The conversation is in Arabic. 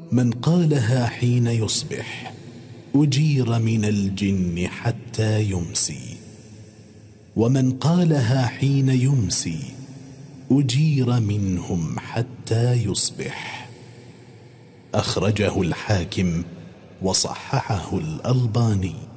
من قالها حين يصبح أجير من الجن حتى يمسي، ومن قالها حين يمسي أجير منهم حتى يصبح. أخرجه الحاكم وصححه الألباني.